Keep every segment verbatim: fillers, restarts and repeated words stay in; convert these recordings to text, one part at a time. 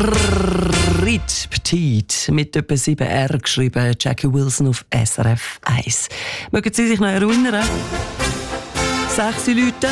Rit Petit mit etwa sieben R geschrieben, Jackie Wilson auf S R F eins. Mögen Sie sich noch erinnern? Sechs Leute.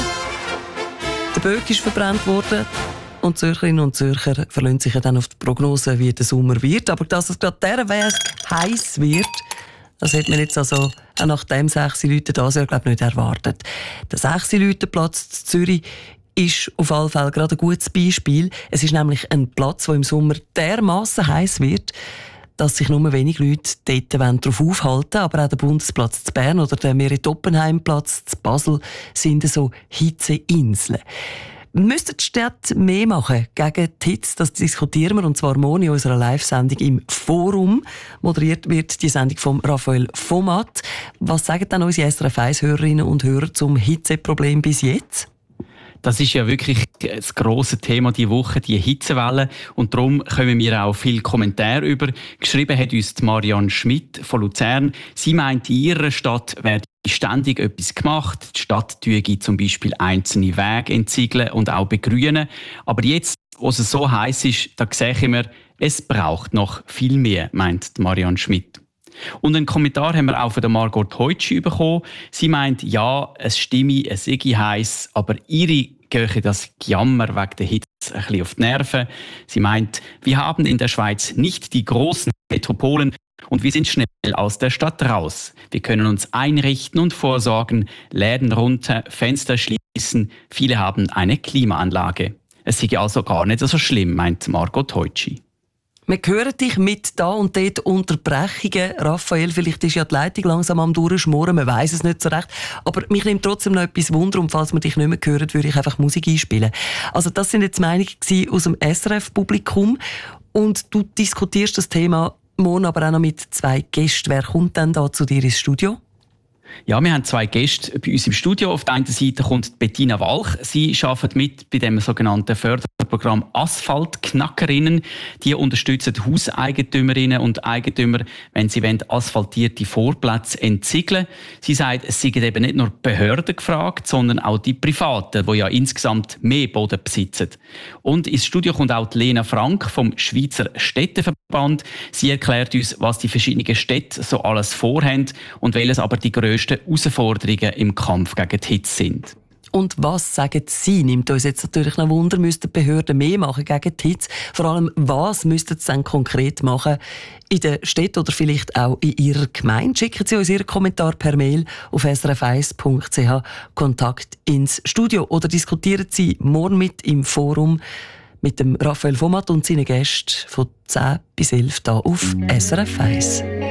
Der Böck ist verbrannt worden. Und Zürcherinnen und Zürcher verlassen sich ja dann auf die Prognose, wie der Sommer wird. Aber dass es gerade derweise heiß wird, das hat man jetzt also auch nach dem sechs Leute das Jahr, glaube ich, nicht erwartet. Der sechs Leute Platz in Zürich ist auf alle Fälle gerade ein gutes Beispiel. Es ist nämlich ein Platz, der im Sommer dermassen heiß wird, dass sich nur wenige Leute dort darauf aufhalten wollen. Aber auch der Bundesplatz zu Bern oder der Merit-Oppenheim-Platz zu Basel sind so Hitzeinseln. Müssten die Städte mehr machen gegen die Hitze? Das diskutieren wir, und zwar morgen in unserer Live-Sendung im Forum. Moderiert wird die Sendung von Raphael Vomat. Was sagen dann unsere S R F eins-Hörerinnen und Hörer zum Hitzeproblem bis jetzt? Das ist ja wirklich das grosse Thema diese Woche, die Hitzewelle. Und darum kommen wir auch viele Kommentare über. Geschrieben hat uns Marianne Schmidt von Luzern. Sie meint, in ihrer Stadt werde ständig etwas gemacht. Die Stadt tue zum Beispiel einzelne Wege entsiegeln und auch begrünen. Aber jetzt, wo es so heiß ist, da sehen wir, es braucht noch viel mehr, meint Marianne Schmidt. Und einen Kommentar haben wir auch von der Margot Heutschi bekommen. Sie meint, ja, es stimme, es sei heiß, aber ihre gehe das Gejammer wegen der Hitze ein bisschen auf die Nerven. Sie meint, wir haben in der Schweiz nicht die großen Metropolen und wir sind schnell aus der Stadt raus. Wir können uns einrichten und vorsorgen, Läden runter, Fenster schließen. Viele haben eine Klimaanlage. Es sei also gar nicht so schlimm, meint Margot Heutschi. Wir hören dich mit da und dort Unterbrechungen. Raphael, vielleicht ist ja die Leitung langsam am Durchschmoren, man weiss es nicht so recht. Aber mich nimmt trotzdem noch etwas Wunder, und falls wir dich nicht mehr hören, würde ich einfach Musik einspielen. Also das sind jetzt Meinungen aus dem S R F-Publikum. Und du diskutierst das Thema morgen aber auch noch mit zwei Gästen. Wer kommt denn da zu dir ins Studio? Ja, wir haben zwei Gäste bei uns im Studio. Auf der einen Seite kommt Bettina Walch. Sie arbeitet mit bei dem sogenannten Förderprogramm Asphaltknackerinnen. Die unterstützen Hauseigentümerinnen und Eigentümer, wenn sie asphaltierte Vorplätze entsiegeln. Sie sagt, es seien eben nicht nur Behörden gefragt, sondern auch die Privaten, die ja insgesamt mehr Boden besitzen. Und ins Studio kommt auch die Lena Frank vom Schweizer Städteverband. Sie erklärt uns, was die verschiedenen Städte so alles vorhaben und welches aber die grössten Herausforderungen im Kampf gegen die Hitze sind. Und was sagen Sie? Nimmt uns jetzt natürlich noch Wunder, müssten die Behörden mehr machen gegen die Hitze? Vor allem, was müssten sie dann konkret machen in der Stadt oder vielleicht auch in Ihrer Gemeinde? Schicken Sie uns Ihren Kommentar per Mail auf s r f eins punkt c h, Kontakt ins Studio, oder diskutieren Sie morgen mit im Forum mit dem Raphael Vomat und seinen Gästen von zehn bis elf hier auf S R F eins.